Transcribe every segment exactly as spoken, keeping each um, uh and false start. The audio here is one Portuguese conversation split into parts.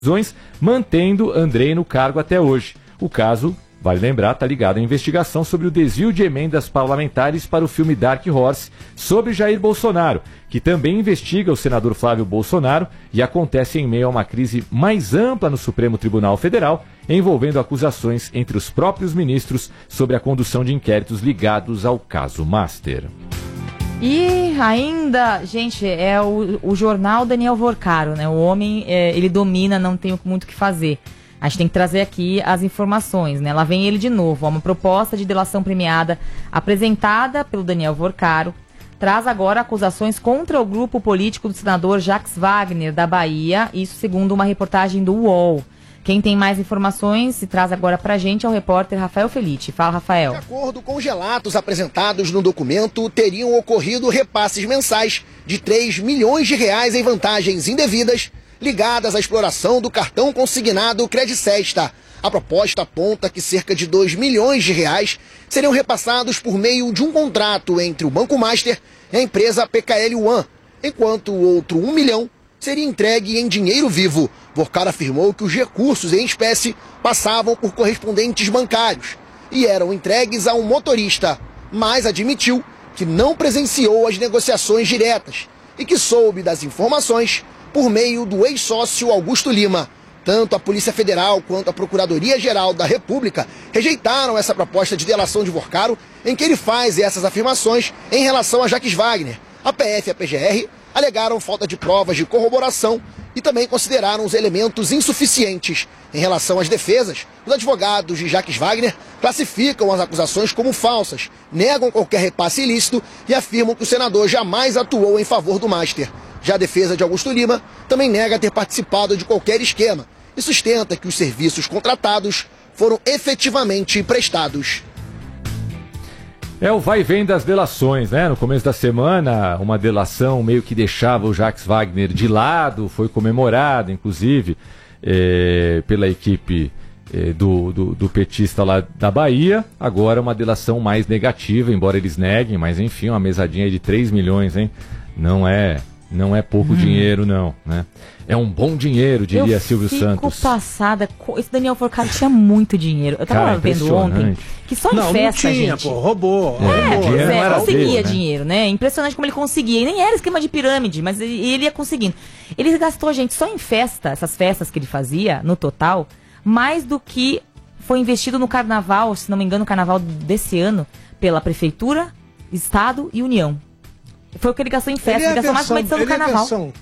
mantendo Andrei no cargo até hoje. O caso, vale lembrar, está ligado à investigação sobre o desvio de emendas parlamentares para o filme Dark Horse sobre Jair Bolsonaro, que também investiga o senador Flávio Bolsonaro e acontece em meio a uma crise mais ampla no Supremo Tribunal Federal, envolvendo acusações entre os próprios ministros sobre a condução de inquéritos ligados ao caso Master. E ainda, gente, é o, o jornal Daniel Vorcaro, né? O homem, é, ele domina, não tem muito o que fazer. A gente tem que trazer aqui as informações, né? Lá vem ele de novo. Ó, uma proposta de delação premiada apresentada pelo Daniel Vorcaro traz agora acusações contra o grupo político do senador Jacques Wagner, da Bahia, isso segundo uma reportagem do U O L. Quem tem mais informações se traz agora pra gente é o repórter Rafael Felitti. Fala, Rafael. De acordo com os relatos apresentados no documento, teriam ocorrido repasses mensais de três milhões de reais em vantagens indevidas ligadas à exploração do cartão consignado Credicesta. A proposta aponta que cerca de dois milhões de reais seriam repassados por meio de um contrato entre o Banco Master e a empresa P K L One, enquanto o outro um milhão seria entregue em dinheiro vivo. Vorcaro afirmou que os recursos em espécie passavam por correspondentes bancários e eram entregues a um motorista, mas admitiu que não presenciou as negociações diretas e que soube das informações por meio do ex-sócio Augusto Lima. Tanto a Polícia Federal quanto a Procuradoria-Geral da República rejeitaram essa proposta de delação de Vorcaro, em que ele faz essas afirmações em relação a Jacques Wagner. A P F e a P G R alegaram falta de provas de corroboração e também consideraram os elementos insuficientes. Em relação às defesas, os advogados de Jacques Wagner classificam as acusações como falsas, negam qualquer repasse ilícito e afirmam que o senador jamais atuou em favor do Master. Já a defesa de Augusto Lima também nega ter participado de qualquer esquema e sustenta que os serviços contratados foram efetivamente prestados. É o vai e vem das delações, né? No começo da semana, uma delação meio que deixava o Jacques Wagner de lado, foi comemorada, inclusive, é, pela equipe é, do, do, do petista lá da Bahia. Agora uma delação mais negativa, embora eles neguem, mas enfim, uma mesadinha de três milhões, hein? Não é... Não é pouco hum. dinheiro, não, né? É um bom dinheiro, diria eu Silvio Santos. Eu fico passada... Esse Daniel Vorcaro tinha muito dinheiro. Eu tava Cara, vendo ontem que só em não, festa, não tinha, gente... pô, roubou. É, roubou. Pois é, era conseguia dele, né? dinheiro, né? Impressionante como ele conseguia. E nem era esquema de pirâmide, mas ele, ele ia conseguindo. Ele gastou, gente, só em festa, essas festas que ele fazia, no total, mais do que foi investido no carnaval, se não me engano, no carnaval desse ano, pela Prefeitura, Estado e União. Foi o que ele gastou em festa, ele, é ele gastou versão, mais que uma edição do carnaval. É versão,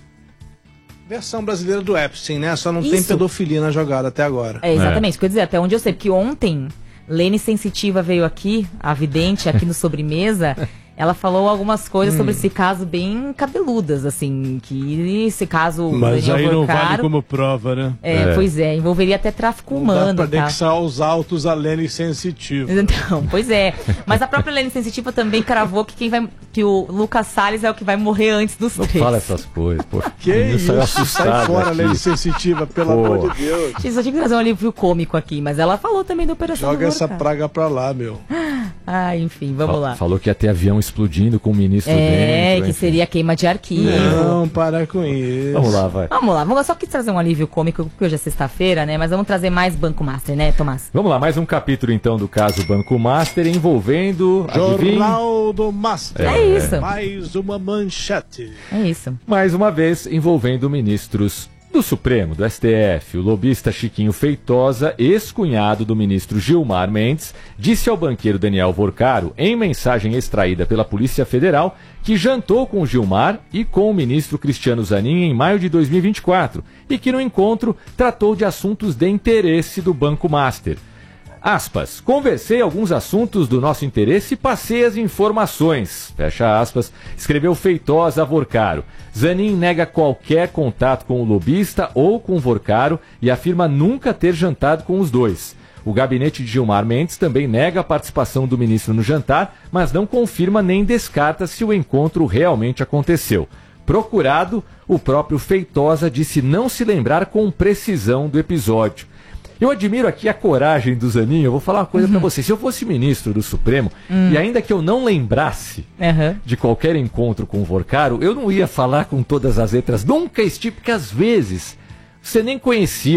versão brasileira do Epstein, né? Só não Isso. tem pedofilia na jogada até agora. É, exatamente, é. Quer dizer, até onde eu sei, porque ontem, Lene Sensitiva veio aqui, a vidente, aqui no Sobremesa, ela falou algumas coisas hum. sobre esse caso bem cabeludas, assim, que esse caso... Mas aí Vorcaro, não vale como prova, né? É, é. pois é, envolveria até tráfico não humano. Dá pra anexar tá? aos autos a Lene Sensitiva. Então, pois é. Mas a própria Lene Sensitiva também cravou que quem vai... que o Lucas Salles é o que vai morrer antes dos não três. Fala essas coisas, pô. Que isso? Sai fora, Lene Sensitiva, pelo pô. amor de Deus. Gente, só tinha que trazer um alívio cômico aqui, mas ela falou também da Operação Joga essa praga pra lá, meu. Ah, enfim, vamos Fal lá. Falou que ia ter avião explodindo com o ministro é, dentro. É, que enfim. seria queima de arquivo. Não, para com isso. Vamos lá, vai. Vamos lá, vamos só que trazer um alívio cômico, porque hoje é sexta-feira, né? Mas vamos trazer mais Banco Master, né, Tomás? Vamos lá, mais um capítulo então do caso Banco Master envolvendo... Jornal do Master. É, é isso. Mais uma manchete. É isso. Mais uma vez envolvendo ministros do Supremo, do S T F. O lobista Chiquinho Feitosa, ex-cunhado do ministro Gilmar Mendes, disse ao banqueiro Daniel Vorcaro, em mensagem extraída pela Polícia Federal, que jantou com o Gilmar e com o ministro Cristiano Zanin em maio de dois mil e vinte e quatro e que no encontro tratou de assuntos de interesse do Banco Master. Aspas, conversei alguns assuntos do nosso interesse e passei as informações, fecha aspas, escreveu Feitosa a Vorcaro. Zanin nega qualquer contato com o lobista ou com Vorcaro e afirma nunca ter jantado com os dois. O gabinete de Gilmar Mendes também nega a participação do ministro no jantar, mas não confirma nem descarta se o encontro realmente aconteceu. Procurado, o próprio Feitosa disse não se lembrar com precisão do episódio. Eu admiro aqui a coragem do Zanin. Eu vou falar uma coisa uhum. pra você. Se eu fosse ministro do Supremo, uhum. e ainda que eu não lembrasse uhum. de qualquer encontro com o Vorcaro, eu não ia falar com todas as letras. Nunca estive, porque às vezes Você nem conhecia